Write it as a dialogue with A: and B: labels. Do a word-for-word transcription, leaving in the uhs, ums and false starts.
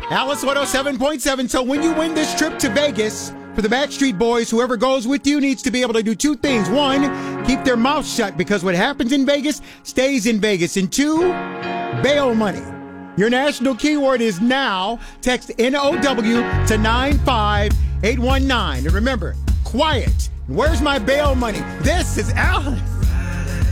A: Alice one oh seven point seven. So when you win this trip to Vegas for the Backstreet Boys, whoever goes with you needs to be able to do two things. One, keep their mouth shut because what happens in Vegas stays in Vegas. And two, bail money. Your national keyword is now. Text N O W to nine five eight one nine. And remember, quiet. Where's my bail money? This is Alice.